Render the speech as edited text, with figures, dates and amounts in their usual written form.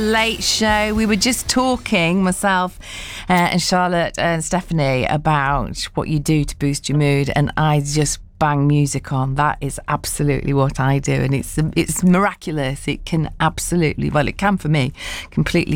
Late Show. We were just talking, myself and Charlotte and Stephanie, about what you do to boost your mood, and I just bang music on. That is absolutely what I do, and it's miraculous. It can absolutely, well, it can for me, completely